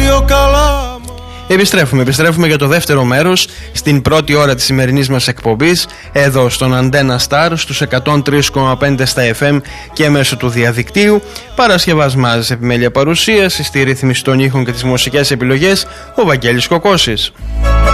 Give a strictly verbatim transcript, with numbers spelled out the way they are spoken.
δύο καλά. Επιστρέφουμε, επιστρέφουμε για το δεύτερο μέρος στην πρώτη ώρα της σημερινής μας εκπομπής εδώ στον Αντένα Star στους εκατόν τρία κόμμα πέντε στα εφ εμ και μέσω του διαδικτύου. Παρασκευασμάς, επιμέλεια παρουσίαση, στη ρύθμιση των ήχων και τις μουσικές επιλογές ο Βαγγέλης Κοκώσης.